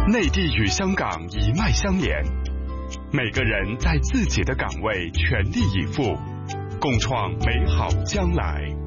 内地与香港一脉相连，每个人在自己的岗位全力以赴，共创美好将来。